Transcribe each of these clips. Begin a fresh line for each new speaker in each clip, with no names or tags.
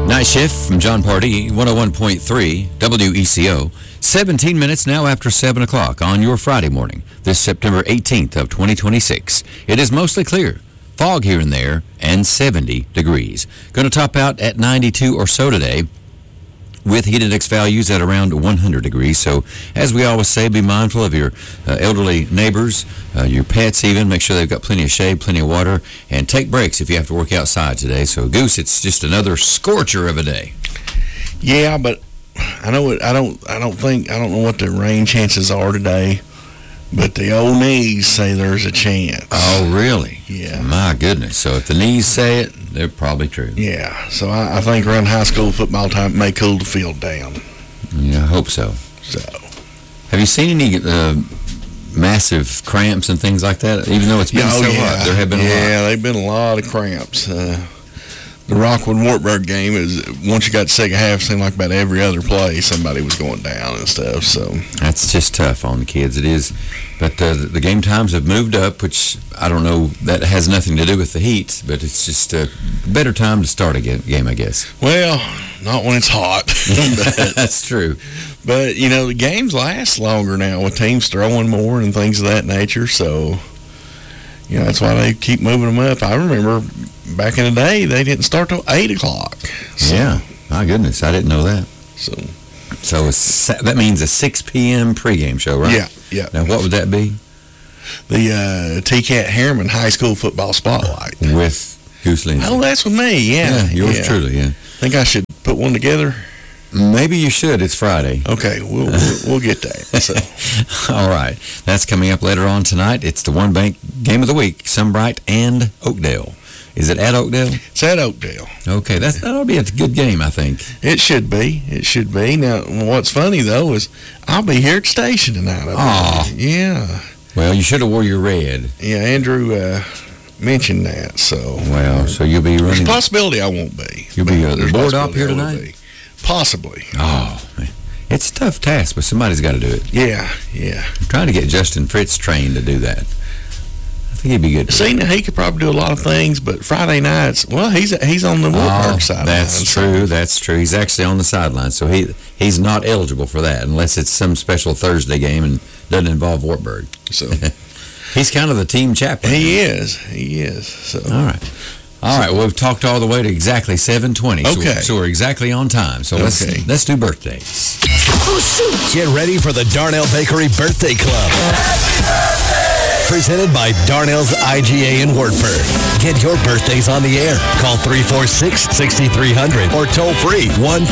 Night Shift from John Pardee, 101.3 WECO. 17 minutes now after 7 o'clock on your Friday morning, this September 18th of 2026. It is mostly clear, fog here and there, and 70 degrees. Going to top out at 92 or so today, with heat index values at around 100 degrees. So, as we always say, be mindful of your elderly neighbors, your pets even. Make sure they've got plenty of shade, plenty of water, and take breaks if you have to work outside today. So, Goose, it's just another scorcher of a day.
Yeah, but I know I don't know what the rain chances are today, but the old knees say there's a chance.
Oh, really?
Yeah.
My goodness. So if the knees say it, they're probably true.
Yeah. So I think around high school football time it may cool the field down.
Yeah, I hope so.
So.
Have you seen any massive cramps and things like that? Even though it's been hot, there have been a lot.
Yeah, there have been a lot of cramps. The Rockwood-Wartburg game is, once you got the second half, it seemed like about every other play somebody was going down and stuff. So
that's just tough on the kids. It is. But the game times have moved up, which I don't know, that has nothing to do with the heat, but it's just a better time to start a game, I guess.
Well, not when it's hot.
That's true.
But, you know, the games last longer now with teams throwing more and things of that nature, so, you know, that's why they keep moving them up. I remember back in the day, they didn't start till 8 o'clock. So.
Yeah, my goodness, I didn't know that. So that means a 6 p.m. pregame show, right?
Yeah, yeah.
Now, what would that be?
The T-Cat Harriman High School Football Spotlight.
With Goose Lindsay.
Oh, that's with me, yeah.
Yeah, yours truly, yeah.
Think I should put one together?
Maybe you should. It's Friday.
Okay, we'll get that. So.
All right. That's coming up later on tonight. It's the One Bank Game of the Week, Sunbright and Oakdale. Is it at Oakdale?
It's at Oakdale.
Okay, that'll be a good game, I think.
It should be. It should be. Now, what's funny, though, is I'll be here at the station tonight.
Oh.
Yeah.
Well, you should have wore your red.
Yeah, Andrew mentioned that, so.
Well, so you'll be running.
There's a possibility I won't be.
You'll be the board op here tonight?
Possibly.
Oh, man. It's a tough task, but somebody's got to do it.
Yeah, yeah.
I'm trying to get Justin Fritz trained to do that. I think he'd be good.
See, now he could probably do a lot of things, but Friday nights, well, he's on the Wartburg sideline.
That's true. That's true. He's actually on the sideline, so he's not eligible for that unless it's some special Thursday game and doesn't involve Wartburg.
So
he's kind of the team chaplain.
He is. So
all right. Well, we've talked all the way to exactly 7:20.
Okay.
So we're exactly on time. So let's do birthdays.
Get ready for the Darnell Bakery Birthday Club. Happy birthday! Presented by Darnell's IGA in Wartburg. Get your birthdays on the air. Call 346-6300 or toll free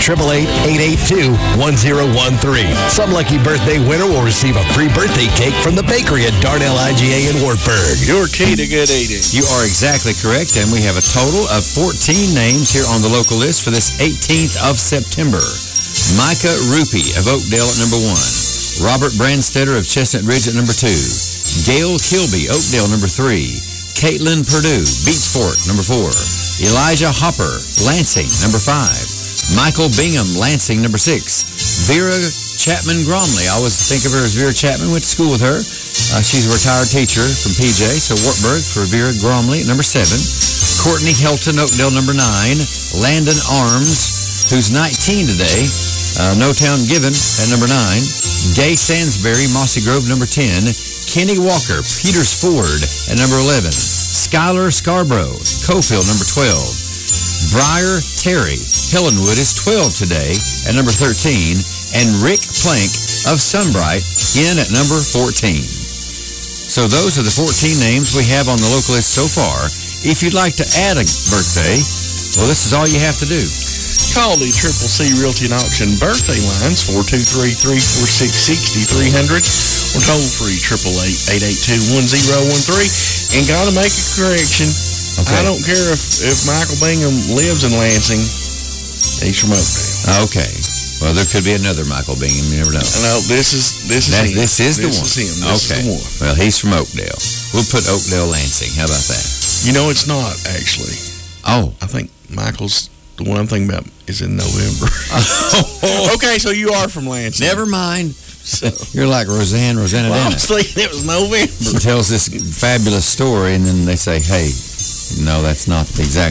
1-888-882-1013. Some lucky birthday winner will receive a free birthday cake from the bakery at Darnell IGA in Wartburg.
Your key to good eating.
You are exactly correct, and we have a total of 14 names here on the local list for this 18th of September. Micah Rupee of Oakdale at number 1. Robert Brandstetter of Chestnut Ridge at number 2. Gail Kilby, Oakdale, number 3. Caitlin Purdue, Beach Fork, number 4. Elijah Hopper, Lansing, number 5. Michael Bingham, Lansing, number 6. Vera Chapman Gromley, I always think of her as Vera Chapman, went to school with her. She's a retired teacher from PJ, so Wartburg for Vera Gromley, number 7. Courtney Helton, Oakdale, number 9. Landon Arms, who's 19 today. No Town Given at number 9. Gay Sansbury, Mossy Grove, number 10. Kenny Walker, Peters Ford at number 11. Skylar Scarborough, Cofield, number 12. Briar Terry, Helenwood is 12 today at number 13. And Rick Plank of Sunbright in at number 14. So those are the 14 names we have on the local list so far. If you'd like to add a birthday, well, this is all you have to do.
Call the Triple C Realty and Auction birthday lines, 423-346-6300, or toll free 888-882-1013. And got to make a correction. Okay. I don't care if Michael Bingham lives in Lansing. He's from Oakdale.
Okay. Well, there could be another Michael Bingham. You never know.
No, this is him.
This is the one.
This is
okay.
the one.
Well, he's from Oakdale. We'll put Oakdale Lansing. How about that?
You know, it's not, actually.
Oh.
I think Michael's... The one I'm thinking about is in November. Okay, so you are from Lansing.
Never mind. So, you're like Rosanna
well, I was thinking it was November.
She tells this fabulous story, and then they say, hey, no, that's not the exact.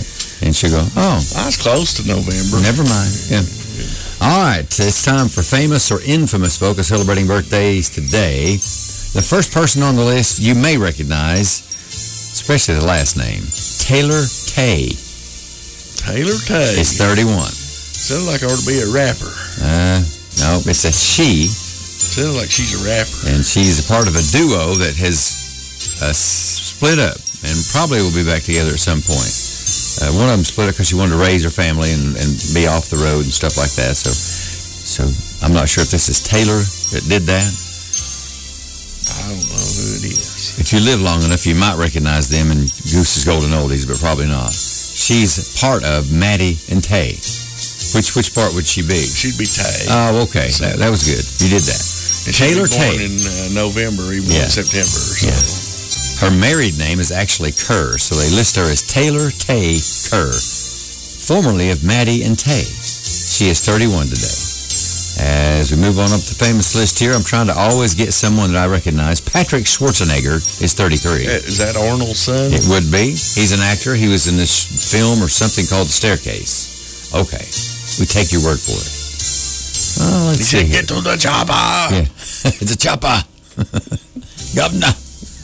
And she'll go, oh.
I was close to November.
Never mind. Yeah. All right. It's time for famous or infamous folk celebrating birthdays today. The first person on the list you may recognize, especially the last name, Taylor Tay.
Taylor Tay.
Is 31.
Sounds like I ought to be a rapper.
No, it's a she.
Sounds like she's a rapper.
And she's a part of a duo that has split up and probably will be back together at some point. One of them split up because she wanted to raise her family and be off the road and stuff like that. So I'm not sure if this is Taylor that did that.
I don't know who it is.
If you live long enough, you might recognize them in Goose's Golden Oldies, but probably not. She's part of Maddie and Tay. Which part would she be?
She'd be Tay.
Oh, okay. So, that was good. You did that. Taylor Tay.
Born in November, even in September. So.
Yeah. Her married name is actually Kerr, so they list her as Taylor Tay Kerr, formerly of Maddie and Tay. She is 31 today. As we move on up the famous list here, I'm trying to always get someone that I recognize. Patrick Schwarzenegger is 33.
Is that Arnold's son?
It would be. He's an actor. He was in this film or something called The Staircase. Okay. We take your word for it. Oh, let's see.
Get to the chopper.
Yeah. It's a chopper. Governor.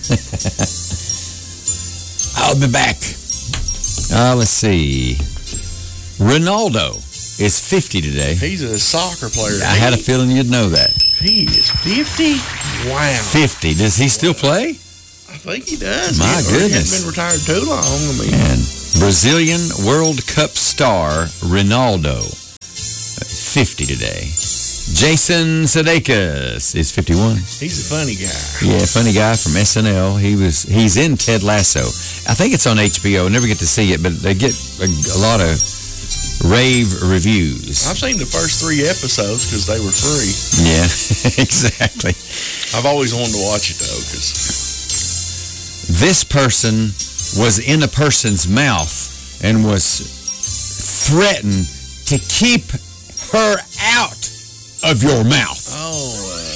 I'll be back. Let's see. Ronaldo is 50 today.
He's a soccer player.
I had a feeling you'd know that.
He is 50? Wow.
50. Does he still play?
I think he does.
My goodness.
He hasn't been retired too long. I mean.
And Brazilian World Cup star Ronaldo, 50 today. Jason Sudeikis is 51.
He's a funny guy.
Yeah, funny guy from SNL. He's in Ted Lasso. I think it's on HBO. I never get to see it, but they get a lot of rave reviews.
I've seen the first 3 episodes because they were free.
Yeah, exactly.
I've always wanted to watch it, though, because...
This person was in a person's mouth and was threatened to keep her out of your mouth.
Oh.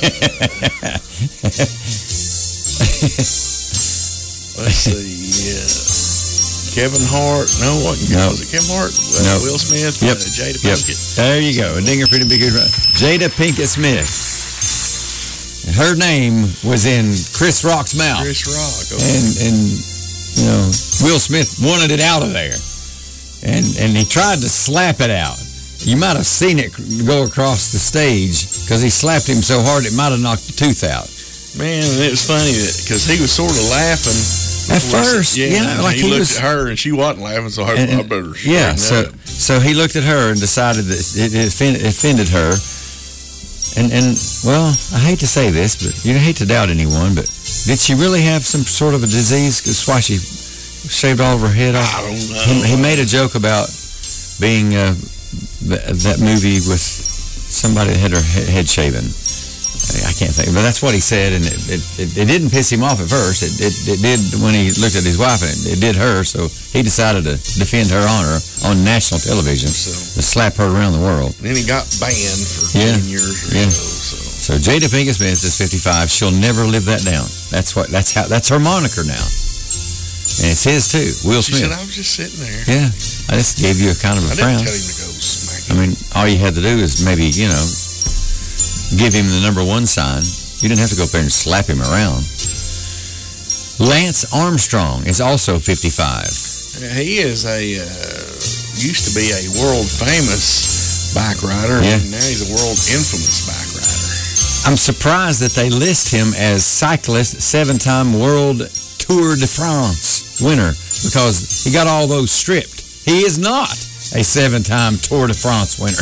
Let's see. Kevin Hart. No, what?
No.
Was it Kevin Hart?
No.
Will Smith?
Yep.
Jada Pinkett.
There you go. A dinger for the big good run. Jada Pinkett Smith. Her name was in Chris Rock's mouth.
Chris Rock. Okay.
And you know, Will Smith wanted it out of there. And he tried to slap it out. You might have seen it go across the stage because he slapped him so hard it might have knocked the tooth out.
Man, it was funny because he was sort of laughing
at first. Yeah, like
he looked at her and she wasn't laughing, so I better straighten up. So he looked at her and decided that it offended her. And well, I hate to say this, but you hate to doubt anyone, but did she really have some sort of a disease? That's why she shaved all of her head off. I don't know.
He made a joke about being that movie with somebody that had her head shaven. I can't think, but that's what he said, and it didn't piss him off at first. It did when he looked at his wife, and it did her, so he decided to defend her honor on national television, to slap her around the world.
And then he got banned for 10 years or so.
So Jada Pinkett Smith is 55. She'll never live that down. That's her moniker now. And it's his too, Will Smith.
She said, I was just sitting there.
Yeah, I just gave you a kind of a frown.
I didn't tell him to go smack him.
I mean, all you had to do is maybe, give him the #1 sign. You didn't have to go up there and slap him around. Lance Armstrong is also 55.
He is used to be a world famous bike rider, and now he's a world infamous bike rider.
I'm surprised that they list him as cyclist, 7-time World Tour de France winner, because he got all those stripped. He is not a 7-time Tour de France winner.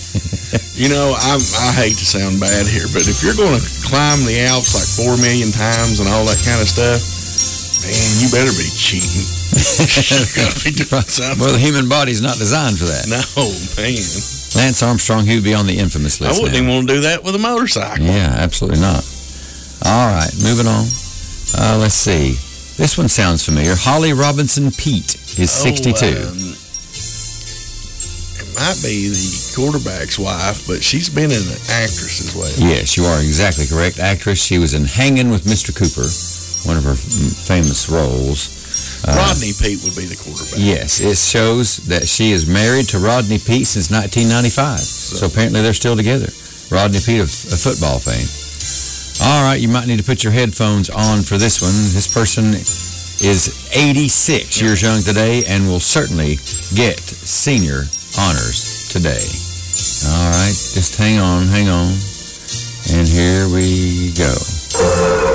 I hate to sound bad here, but if you're going to climb the Alps like 4 million times and all that kind of stuff, man, you better be cheating. You gotta be doing something.
Well, the human body's not designed for that.
No, man.
Lance Armstrong, he would be on the infamous list.
I wouldn't even want to do that with a motorcycle.
Yeah, absolutely not. All right, moving on. Let's see. This one sounds familiar. Holly Robinson Peete is 62.
It might be the quarterback's wife, but she's been an actress as well.
Yes, you are exactly correct. Actress. She was in Hangin' with Mr. Cooper, one of her famous roles.
Rodney Peete would be the quarterback.
Yes, it shows that she is married to Rodney Peete since 1995. So apparently they're still together. Rodney Peete of football fame. All right, you might need to put your headphones on for this one. This person is 86 years young today and will certainly get senior honors today. All right, just hang on. And here we go.